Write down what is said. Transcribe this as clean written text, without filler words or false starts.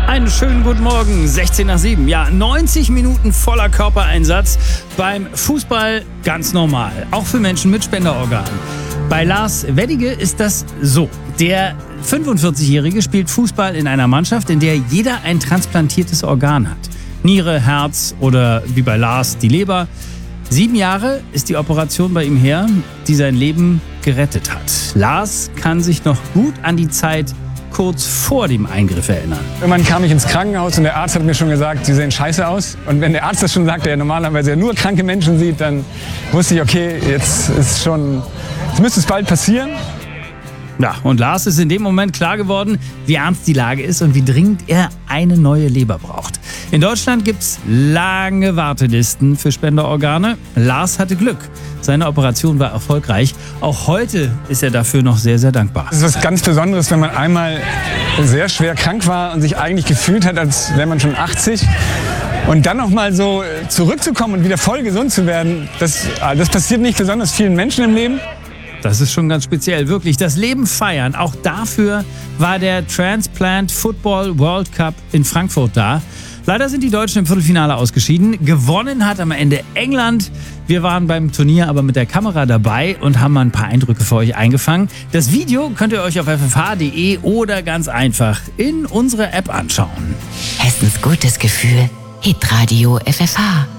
Einen schönen guten Morgen, 16 nach 7. Ja, 90 Minuten voller Körpereinsatz beim Fußball ganz normal. Auch für Menschen mit Spenderorganen. Bei Lars Weddige ist das so. Der 45-Jährige spielt Fußball in einer Mannschaft, in der jeder ein transplantiertes Organ hat. Niere, Herz oder wie bei Lars die Leber. 7 Jahre ist die Operation bei ihm her, die sein Leben gerettet hat. Lars kann sich noch gut an die Zeit kurz vor dem Eingriff erinnern. Irgendwann kam ich ins Krankenhaus und der Arzt hat mir schon gesagt, Sie sehen scheiße aus. Und wenn der Arzt das schon sagt, der normalerweise ja nur kranke Menschen sieht, dann wusste ich, okay, jetzt müsste es bald passieren. Ja, und Lars ist in dem Moment klar geworden, wie ernst die Lage ist und wie dringend er eine neue Leber braucht. In Deutschland gibt's lange Wartelisten für Spenderorgane. Lars hatte Glück. Seine Operation war erfolgreich. Auch heute ist er dafür noch sehr, sehr dankbar. Es ist was ganz Besonderes, wenn man einmal sehr schwer krank war und sich eigentlich gefühlt hat, als wäre man schon 80. Und dann noch mal so zurückzukommen und wieder voll gesund zu werden, das passiert nicht besonders vielen Menschen im Leben. Das ist schon ganz speziell, wirklich. Das Leben feiern, auch dafür war der Transplant Football World Cup in Frankfurt da. Leider sind die Deutschen im Viertelfinale ausgeschieden. Gewonnen hat am Ende England. Wir waren beim Turnier aber mit der Kamera dabei und haben mal ein paar Eindrücke für euch eingefangen. Das Video könnt ihr euch auf ffh.de oder ganz einfach in unserer App anschauen. Hessens gutes Gefühl. Hitradio FFH.